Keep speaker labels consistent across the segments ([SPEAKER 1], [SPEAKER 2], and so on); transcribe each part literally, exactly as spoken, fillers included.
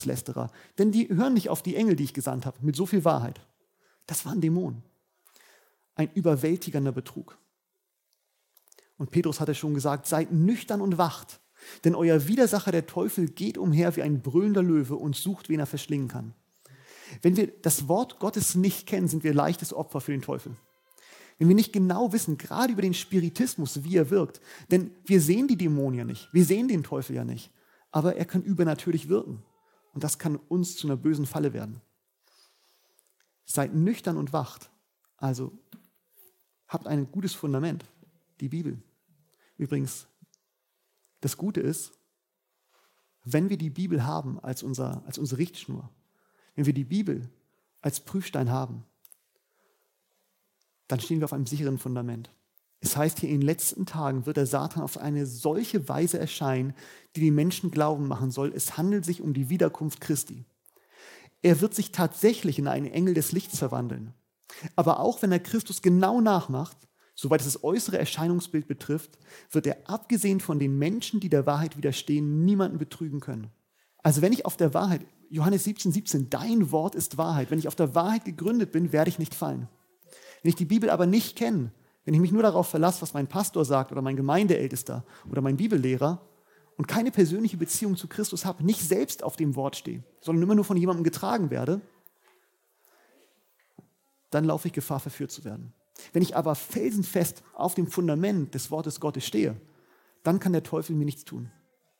[SPEAKER 1] Gotteslästerer. Denn die hören nicht auf die Engel, die ich gesandt habe, mit so viel Wahrheit. Das waren Dämonen. Ein überwältigender Betrug. Und Petrus hatte schon gesagt, seid nüchtern und wacht, denn euer Widersacher, der Teufel, geht umher wie ein brüllender Löwe und sucht, wen er verschlingen kann. Wenn wir das Wort Gottes nicht kennen, sind wir leichtes Opfer für den Teufel. Wenn wir nicht genau wissen, gerade über den Spiritismus, wie er wirkt, denn wir sehen die Dämonen ja nicht, wir sehen den Teufel ja nicht, aber er kann übernatürlich wirken und das kann uns zu einer bösen Falle werden. Seid nüchtern und wacht, also habt ein gutes Fundament, die Bibel. Übrigens, das Gute ist, wenn wir die Bibel haben als, unser, als unsere Richtschnur, wenn wir die Bibel als Prüfstein haben, dann stehen wir auf einem sicheren Fundament. Es heißt hier, in den letzten Tagen wird der Satan auf eine solche Weise erscheinen, die den Menschen glauben machen soll, es handelt sich um die Wiederkunft Christi. Er wird sich tatsächlich in einen Engel des Lichts verwandeln. Aber auch wenn er Christus genau nachmacht, soweit es das äußere Erscheinungsbild betrifft, wird er, abgesehen von den Menschen, die der Wahrheit widerstehen, niemanden betrügen können. Also wenn ich auf der Wahrheit, Johannes siebzehn, siebzehn, dein Wort ist Wahrheit, wenn ich auf der Wahrheit gegründet bin, werde ich nicht fallen. Wenn ich die Bibel aber nicht kenne, wenn ich mich nur darauf verlasse, was mein Pastor sagt oder mein Gemeindeältester oder mein Bibellehrer und keine persönliche Beziehung zu Christus habe, nicht selbst auf dem Wort stehe, sondern immer nur von jemandem getragen werde, dann laufe ich Gefahr, verführt zu werden. Wenn ich aber felsenfest auf dem Fundament des Wortes Gottes stehe, dann kann der Teufel mir nichts tun.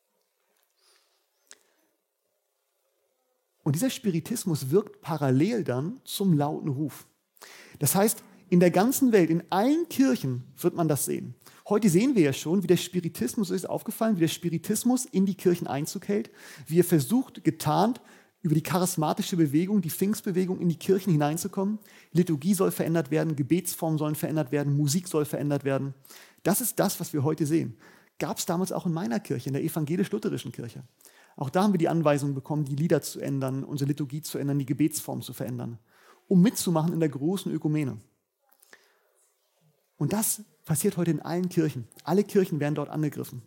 [SPEAKER 1] Und dieser Spiritismus wirkt parallel dann zum lauten Ruf. Das heißt, in der ganzen Welt, in allen Kirchen wird man das sehen. Heute sehen wir ja schon, wie der Spiritismus, ist aufgefallen, wie der Spiritismus in die Kirchen Einzug hält, wie er versucht, getarnt, über die charismatische Bewegung, die Pfingstbewegung in die Kirchen hineinzukommen. Liturgie soll verändert werden, Gebetsformen sollen verändert werden, Musik soll verändert werden. Das ist das, was wir heute sehen. Gab es damals auch in meiner Kirche, in der evangelisch-lutherischen Kirche. Auch da haben wir die Anweisung bekommen, die Lieder zu ändern, unsere Liturgie zu ändern, die Gebetsform zu verändern, um mitzumachen in der großen Ökumene. Und das passiert heute in allen Kirchen. Alle Kirchen werden dort angegriffen.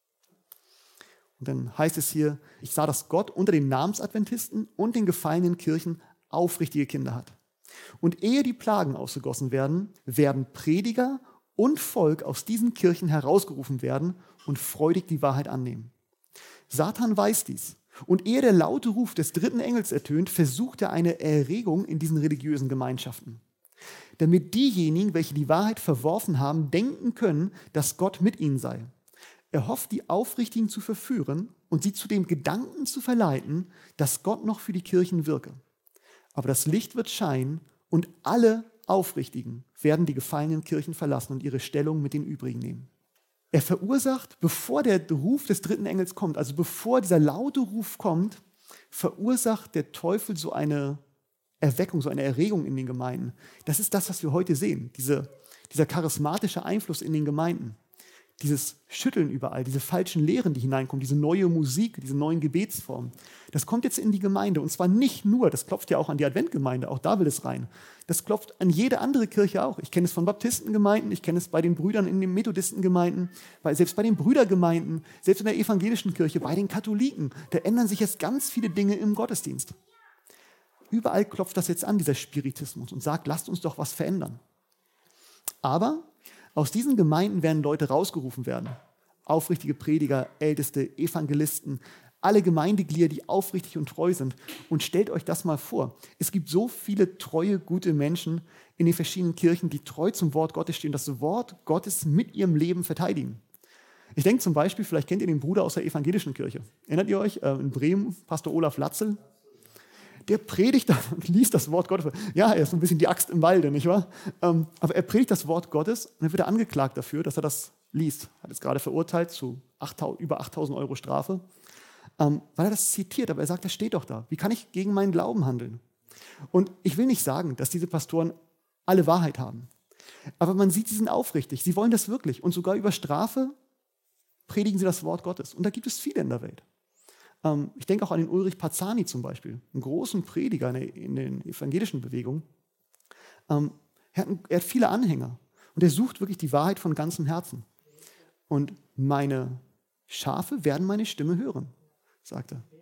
[SPEAKER 1] Und dann heißt es hier, ich sah, dass Gott unter den Namensadventisten und den gefallenen Kirchen aufrichtige Kinder hat. Und ehe die Plagen ausgegossen werden, werden Prediger und Volk aus diesen Kirchen herausgerufen werden und freudig die Wahrheit annehmen. Satan weiß dies. Und ehe der laute Ruf des dritten Engels ertönt, versucht er eine Erregung in diesen religiösen Gemeinschaften. Damit diejenigen, welche die Wahrheit verworfen haben, denken können, dass Gott mit ihnen sei. Er hofft, die Aufrichtigen zu verführen und sie zu dem Gedanken zu verleiten, dass Gott noch für die Kirchen wirke. Aber das Licht wird scheinen und alle Aufrichtigen werden die gefallenen Kirchen verlassen und ihre Stellung mit den übrigen nehmen. Er verursacht, bevor der Ruf des dritten Engels kommt, also bevor dieser laute Ruf kommt, verursacht der Teufel so eine Erweckung, so eine Erregung in den Gemeinden. Das ist das, was wir heute sehen, diese, dieser charismatische Einfluss in den Gemeinden. Dieses Schütteln überall, diese falschen Lehren, die hineinkommen, diese neue Musik, diese neuen Gebetsformen. Das kommt jetzt in die Gemeinde und zwar nicht nur, das klopft ja auch an die Adventgemeinde, auch da will es rein. Das klopft an jede andere Kirche auch. Ich kenne es von Baptistengemeinden, ich kenne es bei den Brüdern in den Methodistengemeinden, bei, selbst bei den Brüdergemeinden, selbst in der evangelischen Kirche, bei den Katholiken. Da ändern sich jetzt ganz viele Dinge im Gottesdienst. Überall klopft das jetzt an, dieser Spiritismus, und sagt, lasst uns doch was verändern. Aber aus diesen Gemeinden werden Leute rausgerufen werden. Aufrichtige Prediger, Älteste, Evangelisten, alle Gemeindeglieder, die aufrichtig und treu sind. Und stellt euch das mal vor. Es gibt so viele treue, gute Menschen in den verschiedenen Kirchen, die treu zum Wort Gottes stehen, das Wort Gottes mit ihrem Leben verteidigen. Ich denke zum Beispiel, vielleicht kennt ihr den Bruder aus der evangelischen Kirche. Erinnert ihr euch, in Bremen, Pastor Olaf Latzel? Der predigt und liest das Wort Gottes. Ja, er ist ein bisschen die Axt im Walde, nicht wahr? Aber er predigt das Wort Gottes und dann wird er angeklagt dafür, dass er das liest. Er hat es gerade verurteilt zu über achttausend Euro Strafe, weil er das zitiert. Aber er sagt, das steht doch da. Wie kann ich gegen meinen Glauben handeln? Und ich will nicht sagen, dass diese Pastoren alle Wahrheit haben. Aber man sieht, sie sind aufrichtig. Sie wollen das wirklich. Und sogar über Strafe predigen sie das Wort Gottes. Und da gibt es viele in der Welt. Ich denke auch an den Ulrich Parzani zum Beispiel, einen großen Prediger in der evangelischen Bewegung. Er hat, er hat viele Anhänger und er sucht wirklich die Wahrheit von ganzem Herzen. Und meine Schafe werden meine Stimme hören, sagt er.